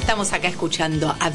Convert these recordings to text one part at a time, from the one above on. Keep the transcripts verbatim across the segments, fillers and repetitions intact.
estamos acá escuchando a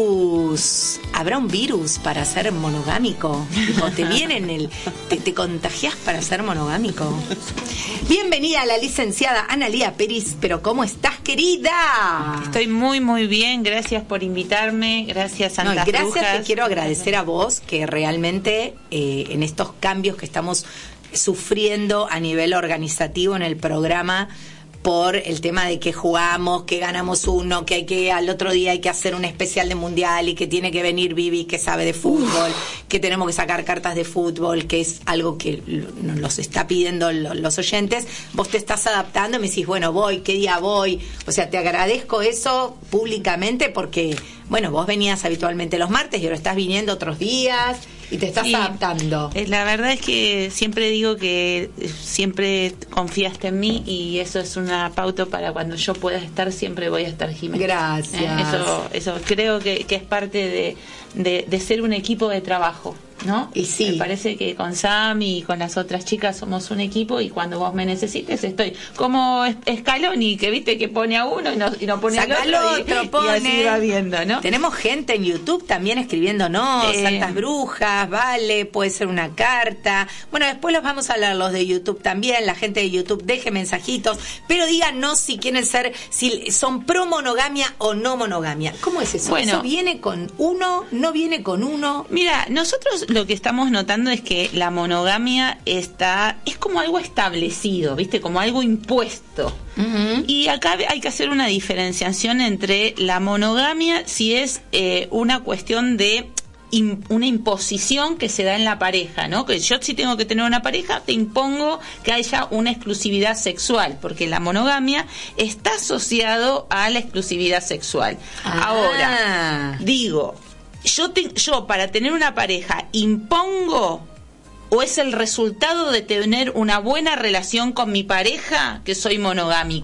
Virus. ¿Habrá un virus para ser monogámico? ¿O te viene en el... te, te contagias para ser monogámico? Bienvenida a la licenciada Analía Peris, pero ¿cómo estás, querida? Estoy muy, muy bien. Gracias por invitarme. Gracias, Santa no, Gracias, Brujas. te quiero agradecer a vos que realmente eh, en estos cambios que estamos sufriendo a nivel organizativo en el programa, por el tema de que jugamos, que ganamos uno, que hay que al otro día hay que hacer un especial de mundial y que tiene que venir Vivi que sabe de fútbol, Uf. que tenemos que sacar cartas de fútbol, que es algo que nos los está pidiendo los oyentes. Vos te estás adaptando y me decís, bueno, voy, ¿qué día voy? O sea, te agradezco eso públicamente porque, bueno, vos venías habitualmente los martes y ahora estás viniendo otros días y te estás sí, adaptando. La verdad es que siempre digo que siempre confiaste en mí y eso es una pauta para cuando yo pueda estar, siempre voy a estar, Jimena. Gracias. Eh, eso, eso creo que, que es parte de, de, de ser un equipo de trabajo, ¿no? Y sí. Me parece que con Sam y con las otras chicas somos un equipo y cuando vos me necesites estoy como Scaloni, que viste que pone a uno y no, y no pone Saca al otro, otro y, pone. y así va viendo, ¿no? Tenemos gente en YouTube también escribiéndonos, eh, Santas Brujas, vale, puede ser una carta. Bueno, después los vamos a hablar los de YouTube también, la gente de YouTube deje mensajitos, pero díganos si quieren ser, si son pro monogamia o no monogamia. ¿Cómo es eso? Bueno, ¿Eso viene con uno? ¿No viene con uno? Mira, nosotros lo que estamos notando es que la monogamia está es como algo establecido, ¿viste? Como algo impuesto. Uh-huh. Y acá hay que hacer una diferenciación entre la monogamia, si es eh, una cuestión de in, una imposición que se da en la pareja, ¿no? Que yo si tengo que tener una pareja, te impongo que haya una exclusividad sexual, porque la monogamia está asociado a la exclusividad sexual. Ah. Ahora, digo, Yo, te, yo para tener una pareja impongo o es el resultado de tener una buena relación con mi pareja que soy monogámica.